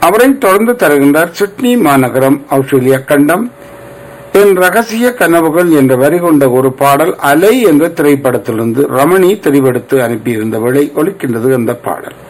அவரை தொடர்ந்து தருகின்றார் சிட்னி மாநகரம், ஆஸ்திரேலியா கண்டம். என் ரகசிய கனவுகள் என்ற வரி கொண்ட ஒரு பாடல் அலை என்ற திரைப்படத்திலிருந்து ரமணி தெரிவெடுத்து அனுப்பியிருந்த வேளை ஒலிக்கின்றது அந்த பாடல்.